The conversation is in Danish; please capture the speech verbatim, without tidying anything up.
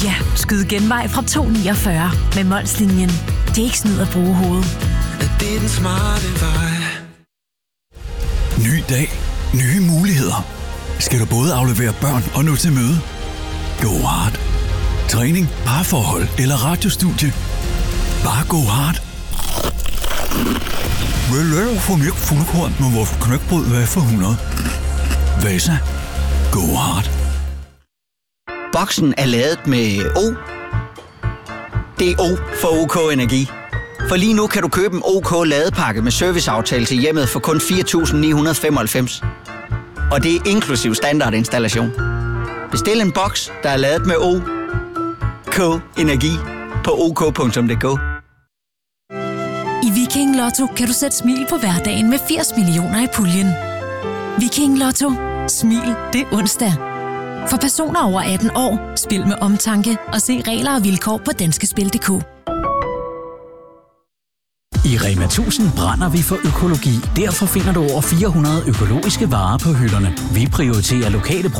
Ja, skyd genvej fra to komma niogfyrre med Molslinjen. Det er ikke snyd at bruge hovedet. Det er den smarte vej. Ny dag. Nye muligheder. Skal du både aflevere børn og nå til møde? Go hard. Træning, parforhold eller radiostudie. Bare go hard. Hvad laver for mjølk fuldkorn med vores knækbrød, hvad for hundrede? Vasa. Go hard. Boksen er lavet med O. Det er O for OK Energi. For lige nu kan du købe en OK ladepakke med serviceaftale til hjemmet for kun fire tusind ni hundrede femoghalvfems. Og det er inklusiv standardinstallation. Bestil en boks, der er lavet med O. OK Energi på ok punktum d k. I Viking Lotto kan du sætte smil på hverdagen med firs millioner i puljen. Viking Lotto. Smil det er onsdag. For personer over atten år, spil med omtanke og se regler og vilkår på danskespil punktum d k. I Rema tusind brænder vi for økologi. Derfor finder du over fire hundrede økologiske varer på hylderne. Vi prioriterer lokale